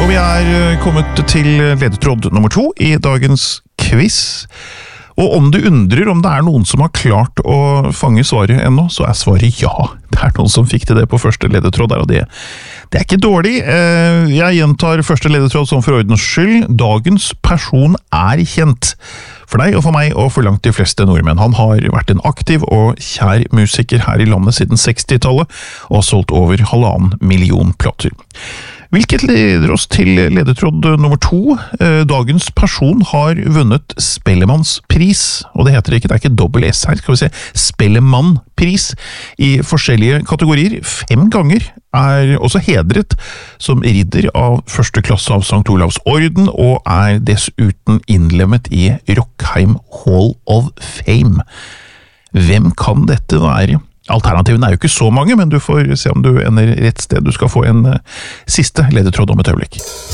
Og vi kommet til ledetråd nummer 2 I dagens quiz. Og om du undrer om det noen som har klart å fange svaret ennå, så svaret ja. Det noen som fikk til det på første ledetråd der, og det ikke dårlig. Jeg gjentar første ledetråd som for ordens skyld. Dagens person kjent for deg og for meg og for langt de fleste nordmenn. Han har vært en aktiv og kjær musiker her I landet siden 60-tallet, og har solgt over 1,5 million plater. Hvilket leder oss til ledetråd nummer 2. Dagens person har vunnet Spellemannspris, og det heter ikke, det ikke dobbel S her, skal vi se, Spellemannpris I forskjellige kategorier. 5 ganger også hedret som ridder av første klasse av St. Olavs orden, og dessuten innlemmet I Rockheim Hall of Fame. Hvem kan dette være? Alternativene jo ikke så mange, men du får se om du ender rett sted. Du skal få en siste ledetråd om et øyeblikk.